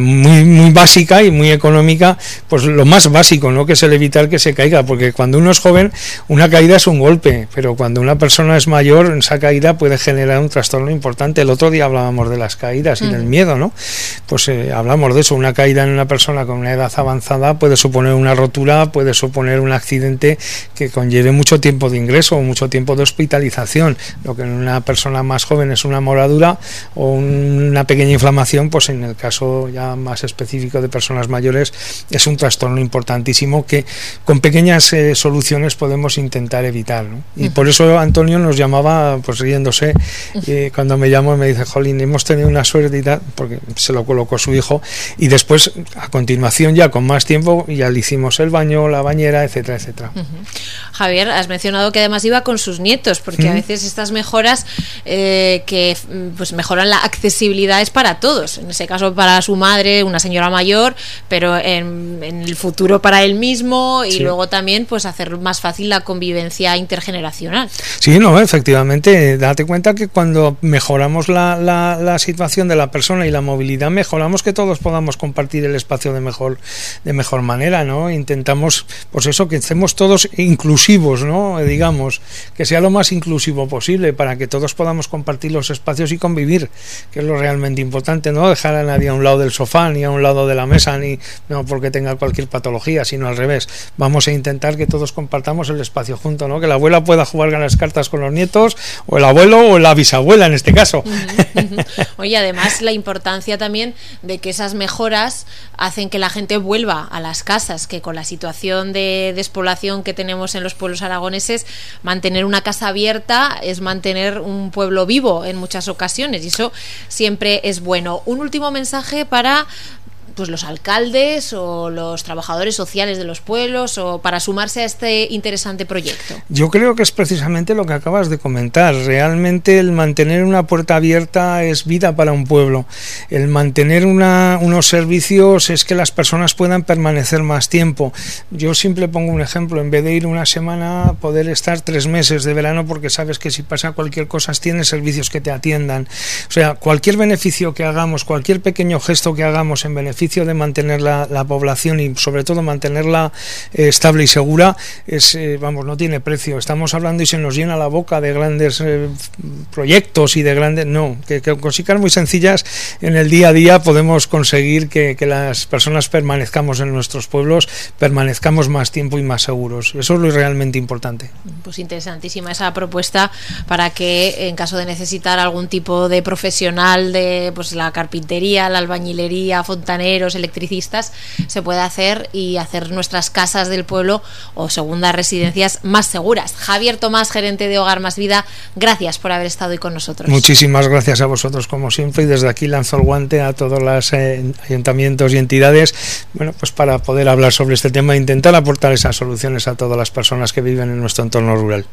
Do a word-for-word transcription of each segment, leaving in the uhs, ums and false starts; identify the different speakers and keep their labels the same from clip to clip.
Speaker 1: muy muy básica y muy económica, pues lo más básico, ¿no? Que es el evitar que se caiga, porque cuando uno es joven una caída es un golpe, pero cuando una persona es mayor esa caída puede generar un trastorno importante. El otro día hablábamos de las caídas y uh-huh. del miedo, ¿no? Pues eh, hablamos de eso, una caída en una persona con una edad avanzada puede suponer una rotura, puede suponer un accidente que conlleve mucho tiempo de ingreso o mucho tiempo de hospitalización. Lo que en una persona más joven es una moradura o una pequeña inflamación, pues en el caso ya más específico de personas mayores es un trastorno importantísimo que con pequeñas eh, soluciones podemos intentar evitar, ¿no? Y uh-huh. por eso Antonio nos llamaba, pues riéndose, eh, cuando me llamó y me dice, jolín, hemos tenido una suerte y tal, porque se lo colocó su hijo, y después a continuación ya con más tiempo ya le hicimos el baño, la bañera, etcétera, etcétera.
Speaker 2: Uh-huh. Javier, has mencionado que además iba con sus nietos, porque uh-huh. a veces estas mejoras eh, que pues mejoran la accesibilidad es para todos, en ese caso para su madre, una señora mayor, pero en, en el futuro para él mismo y sí. luego también pues hacer más fácil la convivencia intergeneracional.
Speaker 1: Sí, no, efectivamente, date cuenta que cuando mejoramos la, la, la situación de la persona y la movilidad, mejoramos que todos podamos compartir el espacio de mejor de mejor manera, ¿no? Intentamos, pues eso, que estemos todos inclusivos, ¿no? Digamos, que sea lo más inclusivo posible para que todos podamos compartir los espacios y convivir, que es lo realmente importante, no dejar a nadie a un lado del sofá ni a un lado de la mesa, ni no porque tenga cualquier patología, sino al revés. Vamos a intentar que todos compartamos el espacio junto, ¿no? Que la abuela pueda jugar a las cartas con los nietos, o el abuelo o la bisabuela en este caso.
Speaker 2: Uh-huh, uh-huh. Oye, además la importancia también de que esas mejoras hacen que la gente vuelva a las casas, que con la situación de despoblación que tenemos en los pueblos aragoneses, mantener una casa abierta es mantener un pueblo vivo en muchas ocasiones, y eso siempre es bueno. Un último mensaje para pues los alcaldes o los trabajadores sociales de los pueblos, o para sumarse a este interesante proyecto.
Speaker 1: Yo creo que es precisamente lo que acabas de comentar. Realmente el mantener una puerta abierta es vida para un pueblo. El mantener una, unos servicios es que las personas puedan permanecer más tiempo. Yo siempre pongo un ejemplo, en vez de ir una semana, poder estar tres meses de verano, porque sabes que si pasa cualquier cosa tienes servicios que te atiendan. O sea, cualquier beneficio que hagamos, cualquier pequeño gesto que hagamos en beneficio de mantener la, la población y sobre todo mantenerla eh, estable y segura es, eh, vamos, no tiene precio. Estamos hablando y se nos llena la boca de grandes eh, proyectos y de grandes, no, que, que con cositas muy sencillas en el día a día podemos conseguir que, que las personas permanezcamos en nuestros pueblos, permanezcamos más tiempo y más seguros. Eso es lo realmente importante.
Speaker 2: Pues interesantísima esa propuesta para que en caso de necesitar algún tipo de profesional de pues la carpintería, la albañilería, fontanería, electricistas, se puede hacer y hacer nuestras casas del pueblo o segundas residencias más seguras. Javier Tomás, gerente de Hogar Más Vida, gracias por haber estado hoy con nosotros.
Speaker 1: Muchísimas gracias a vosotros como siempre, y desde aquí lanzo el guante a todos los eh, ayuntamientos y entidades, bueno, pues para poder hablar sobre este tema e intentar aportar esas soluciones a todas las personas que viven en nuestro entorno rural.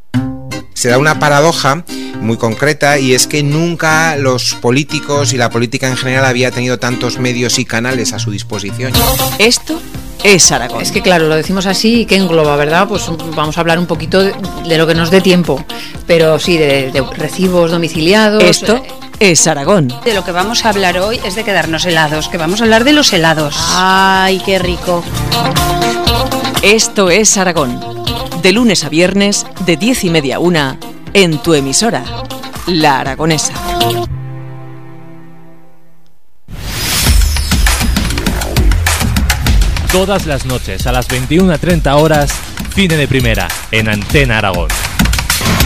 Speaker 3: Se da una paradoja muy concreta, y es que nunca los políticos y la política en general había tenido tantos medios y canales a su disposición.
Speaker 4: Esto es Aragón.
Speaker 5: Es que claro, lo decimos así, que engloba, ¿verdad? Pues vamos a hablar un poquito de, de lo que nos dé tiempo, pero sí, de, de recibos domiciliados.
Speaker 4: Esto es Aragón.
Speaker 6: De lo que vamos a hablar hoy es de quedarnos helados, que vamos a hablar de los helados.
Speaker 2: ¡Ay, qué rico!
Speaker 4: Esto es Aragón. De lunes a viernes, de diez y media a una, en tu emisora, La Aragonesa.
Speaker 7: Todas las noches a las veintiuna treinta horas, Cine de Primera, en Antena Aragón.